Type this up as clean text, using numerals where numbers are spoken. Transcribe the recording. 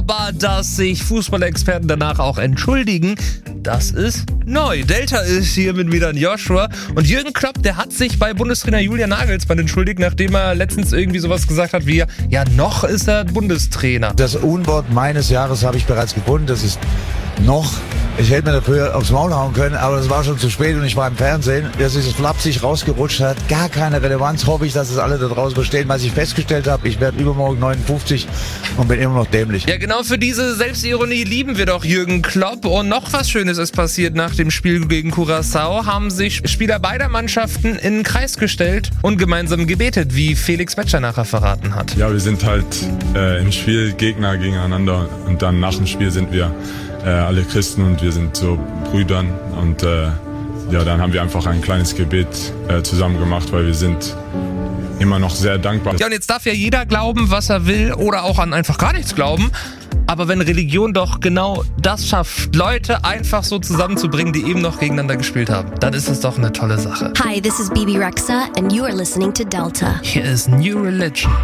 Aber dass sich Fußballexperten danach auch entschuldigen, das ist neu. Delta ist hier mit mir dann Joshua. Und Jürgen Klopp, der hat sich bei Bundestrainer Julian Nagelsmann entschuldigt, nachdem er letztens irgendwie sowas gesagt hat wie, ja, noch ist er Bundestrainer. Das Unwort meines Jahres habe ich bereits gefunden. Das ist noch. Ich hätte mir dafür aufs Maul hauen können, aber es war schon zu spät und ich war im Fernsehen. Das ist flapsig rausgerutscht, hat gar keine Relevanz. Hoffe ich, dass es alle da draußen verstehen. Was ich festgestellt habe, ich werde übermorgen 59 und bin immer noch dämlich. Ja, genau für diese Selbstironie lieben wir doch Jürgen Klopp. Und noch was Schönes ist passiert nach dem Spiel gegen Curaçao. Haben sich Spieler beider Mannschaften in den Kreis gestellt und gemeinsam gebetet, wie Felix Metscher nachher verraten hat. Ja, wir sind halt im Spiel Gegner gegeneinander und dann nach dem Spiel sind wir alle Christen und wir sind so Brüdern und dann haben wir einfach ein kleines Gebet zusammen gemacht, weil wir sind immer noch sehr dankbar. Ja, und jetzt darf ja jeder glauben, was er will oder auch an einfach gar nichts glauben. Aber wenn Religion doch genau das schafft, Leute einfach so zusammenzubringen, die eben noch gegeneinander gespielt haben, dann ist das doch eine tolle Sache. Hi, this is Bibi Rexha and you are listening to Delta. Hier ist New Religion.